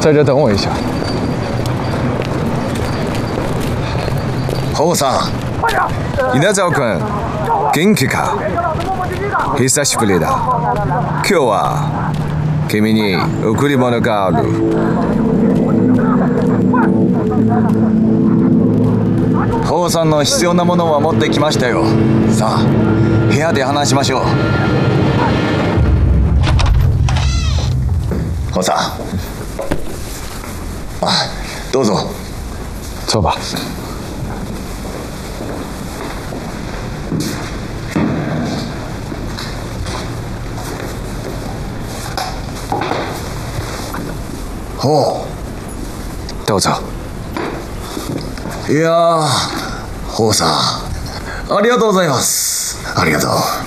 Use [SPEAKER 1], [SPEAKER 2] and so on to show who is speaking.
[SPEAKER 1] 在这等我一下。
[SPEAKER 2] ホウさん、稲沢君、元気か？久しぶりだ。今日は君に贈り物がある。ホウさんの必要なものは持ってきましたよ。さあ、部屋で話しましょう。ホウさん、どうぞ。
[SPEAKER 1] 走吧。
[SPEAKER 2] ほう、どうぞ。いやー、ホウさん、ありがとうございます。ありがとう。